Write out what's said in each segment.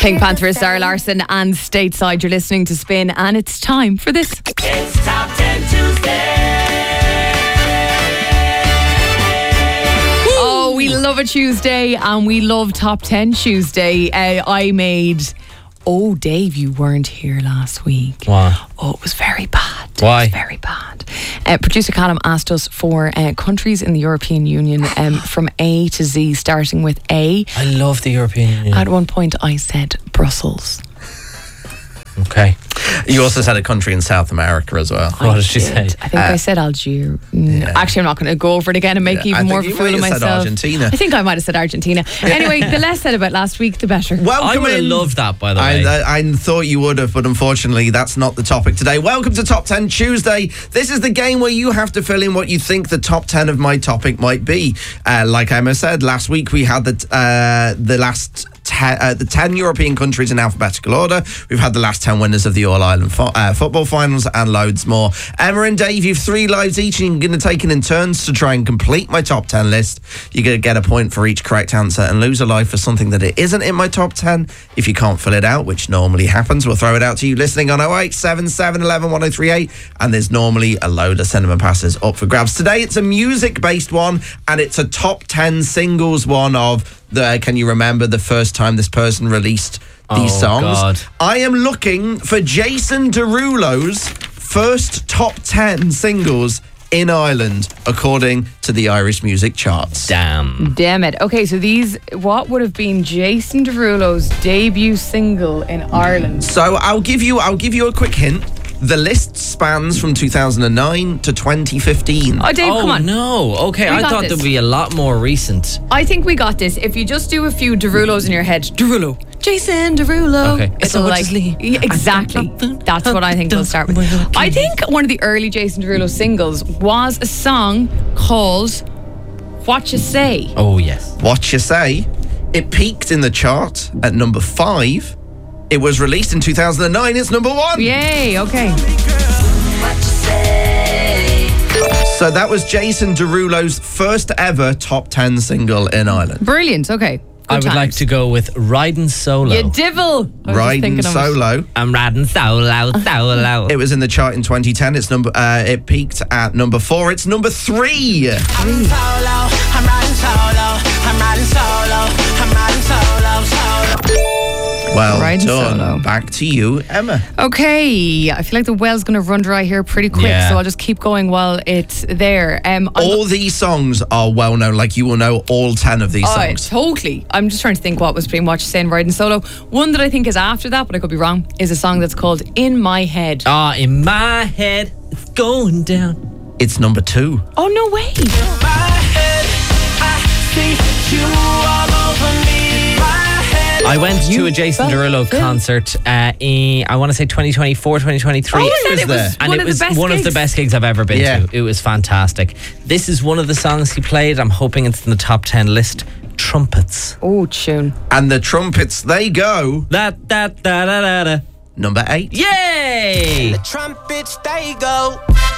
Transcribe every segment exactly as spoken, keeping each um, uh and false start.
Pink Panther is Sarah Larson and Stateside. You're listening to Spin, and it's time for this. It's Top ten Tuesday. Oh, we love a Tuesday, and we love Top ten Tuesday. Uh, I made... Oh, Dave, you weren't here last week. Why? Oh, it was very bad. Why? It was very bad. Uh, Producer Callum asked us for uh, countries in the European Union um, from A to Z, starting with A. I love the European Union. At one point, I said Brussels. Okay. You also said a country in South America as well. What did she say? I think uh, I said Algeria. Yeah. Actually, I'm not going to go over it again and make Yeah, even I more of a think fool you of might have myself. said Argentina. I think I might have said Argentina. Anyway, the less said about last week, the better. Welcome I would have in. loved that, by the way. I, I, I thought you would have, but unfortunately, that's not the topic today. Welcome to Top ten Tuesday. This is the game where you have to fill in what you think the top ten of my topic might be. Uh, like Emma said, last week we had the uh, the last. Ten, uh, the ten European countries in alphabetical order. We've had the last ten winners of the All-Ireland fo- uh, football finals and loads more. Emma and Dave, you've three lives each, and you're going to take it in turns to try and complete my top ten list. You're going to get a point for each correct answer and lose a life for something that it isn't in my top ten. If you can't fill it out, which normally happens, we'll throw it out to you listening on oh eight seven seven, one one, one oh three eight, and there's normally a load of cinema passes up for grabs. Today it's a music-based one, and it's a top ten singles one of the, can you remember the first time this person released these Oh, songs? God. I am looking for Jason Derulo's first top ten singles in Ireland, according to the Irish music charts. Damn. Damn it. Okay, so these, what would have been Jason Derulo's debut single in Ireland? So I'll give you, I'll give you a quick hint. The list spans from two thousand nine to twenty fifteen. Oh, Dave, oh, come on. no. Okay, We I got thought this. there'd be a lot more recent. I think we got this. If you just do a few Derulos in your head, Derulo, Jason Derulo. Okay. It's So all what like, does Lee- yeah, exactly. That's what I think we'll start with. I think one of the early Jason Derulo singles was a song called What You Say. Oh, yes. What You Say? It peaked in the chart at number five. It was released in two thousand nine. It's number one. Yay, okay. So that was Jason Derulo's first ever top ten single in Ireland. Brilliant, okay. Good I would times. like to go with Riding Solo. You divil. I was just Riding thinking of it. Solo. I'm riding solo, solo. It was in the chart in twenty ten. It's number. Uh, it peaked at number four. It's number three. I'm solo, I'm riding solo, I'm riding solo, I'm riding solo, solo. Well Riding done. Solo. Back to you, Emma. Okay, I feel like the well's going to run dry here pretty quick, Yeah. so I'll just keep going while it's there. Um, I'm- All these songs are well known. Like you will know all ten of these Oh, songs. totally. I'm just trying to think what was between What You Say and Riding Solo. One that I think is after that, but I could be wrong, is a song that's called In My Head. Ah, in my head, it's going down. It's number two. Oh, no way. My head, I see you all over me. My head. I went to You a Jason felt Derulo it. concert uh, in, I want to say twenty twenty-four, twenty twenty-three. Oh, is that was it was there. and one it of was the best one gigs? of the best gigs I've ever been Yeah. to. It was fantastic. This is one of the songs he played. I'm hoping it's in the top ten list. Trumpets. Oh, tune. And the trumpets, they go That, that, da, da, da, da. number eight. Yay! Trumpets, they go.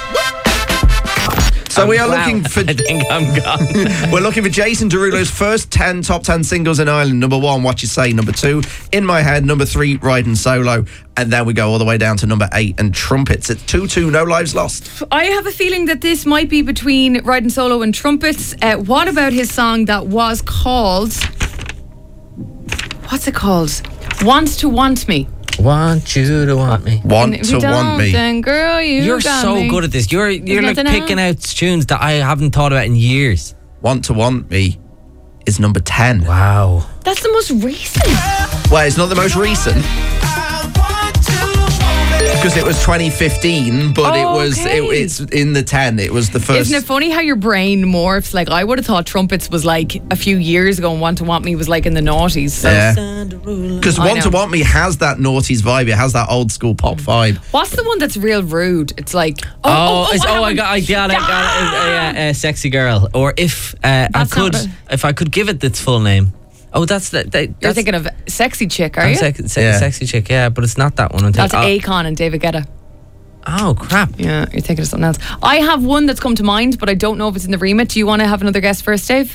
So we are Wow. looking for I think I'm gone. we're looking for Jason Derulo's first ten top ten singles in Ireland. Number one, What You Say. Number two, In My Head. Number three, Riding Solo. And then we go all the way down to number eight and Trumpets. It's two two, no lives lost. I have a feeling that this might be between Riding Solo and Trumpets. Uh, what about his song that was called... What's it called? Wants to Want Me. Want you to want me. Want And if to you don't, Want Me. then girl, you You're got so me. good at this. You're you're like nothing picking else. out tunes that I haven't thought about in years. Want to Want Me is number ten. Wow. That's the most recent. Well, it's not the most recent I want to. because it was twenty fifteen, but it Oh, was okay. it, it's in the ten. It was the first. Isn't it funny how your brain morphs? Like, I would have thought Trumpets was like a few years ago and Want to Want Me was like in the noughties. So. Yeah. Because I Want to know. Want Me has that noughties vibe. It has that old school pop vibe. What's the one that's real rude? It's like, oh, Oh, oh, oh, it's- I oh, I haven't- got, I got it, got it. Uh, yeah, uh, sexy girl. Or if uh, I That's could, not it. if I could give it its full name. Oh, that's the. that- You're that's, thinking of Sexy Chick, are I'm you? sex, se- Yeah. sexy chick, yeah, but it's not that one. I'm That's thinking, Akon and David Guetta. oh, oh, crap. Yeah, you're thinking of something else. I have one that's come to mind, but I don't know if it's in the remit. Do you want to have another guess first, Dave?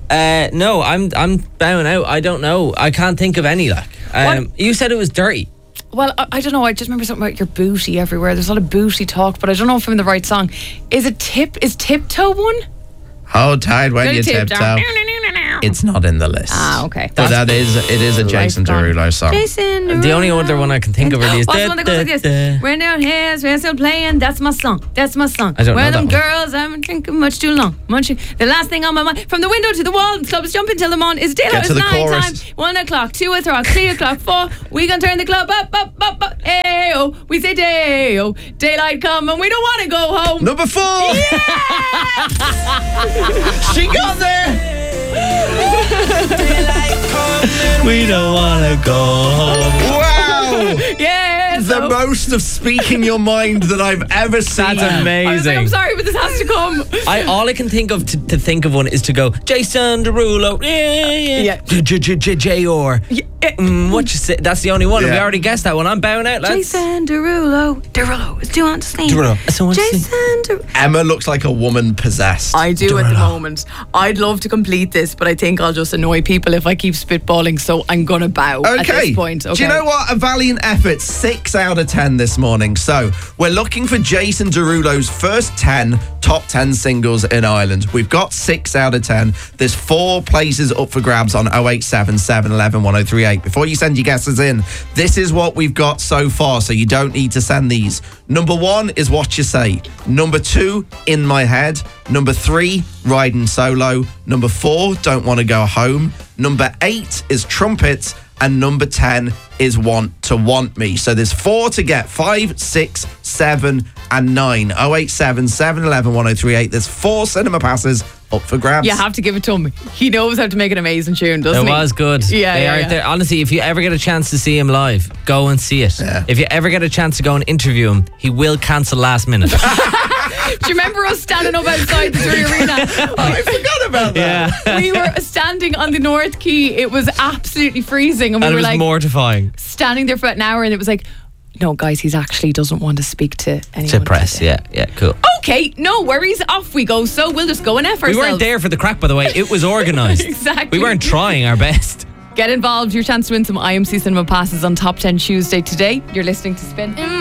Uh, no, I'm I'm bowing out. I don't know. I can't think of any. Like, um, you said it was dirty. Well, I, I don't know. I just remember something about your booty everywhere. There's a lot of booty talk, but I don't know if I'm in the right song. Is it tip? Is Tiptoe one? Hold tight when Go you tiptoe. tiptoe. It's not in the list. Ah, okay. But that is it is a Jason Right, gone. Derulo song. Jason Derulo. The only other one I can think of really is. What's da, the one that goes like da, this? da. We're down here, we're still playing. That's my song. That's my song. I don't Where know them that one. girls, I'm drinking much too long. Much. The last thing on my mind, from the window to the wall, the club's jumping till the morn. Is daylight? Get It's to the night time. chorus. One o'clock, two o'clock, three o'clock, four. We gonna turn the club up, up, up, up. Hey oh, we say day oh, daylight come and we don't want to go home. Number four. She got there. We don't wanna go home. Wow. Yeah. The so- most of speaking your mind that I've ever seen. That's I was like, amazing. I'm sorry, but this has to come. I all I can think of to, to think of one is to go Jason Derulo. Yeah, yeah. Yeah. J J J J J or. Yeah. Mm, what you say? That's the only one. and We Yeah. already guessed that one. I'm bowing out, lads. Jason Derulo. Derulo. Do you want to sleep? Derulo. So want to sleep. Jason Derulo. Emma looks like a woman possessed. I do at the moment. I'd love to complete this, but I think I'll just annoy people if I keep spitballing, so I'm going to bow at Okay. this point. Okay. Do you know what? A valiant effort. Six out of ten this morning. So we're looking for Jason Derulo's first ten top ten singles in Ireland. We've got six out of ten. There's four places up for grabs on oh eight seven, seven one one, one oh three eight. Before you send your guesses in, this is what we've got so far, so you don't need to send these. Number one is What You Say. Number two, In My Head. Number three, Riding Solo. Number four, Don't Want to Go Home. Number eight is Trumpet. And number ten is Want to Want Me. So there's four to get. Five, six, seven, and nine. oh eight seven, seven one one, one oh three eight. There's four cinema passes up for grabs. You have to give it to him. He knows how to make an amazing tune, doesn't It he? was good. Yeah, they yeah, are yeah. there. Honestly, if you ever get a chance to see him live, go and see it. Yeah. If you ever get a chance to go and interview him, he will cancel last minute. Do you remember us standing up outside the Drury Arena? I forgot about that. yeah. We were standing on the North Quay. It was absolutely freezing. And we And it were was like mortifying. standing there for about an hour, and it was like, no, guys, he actually doesn't want to speak to anyone. To press, today. yeah, yeah, cool. Okay, no worries. Off we go. So we'll just go and F We ourselves. weren't there for the crack, by the way. It was organised. Exactly. We weren't trying our best. Get involved. Your chance to win some I M C Cinema passes on Top ten Tuesday today. You're listening to Spin.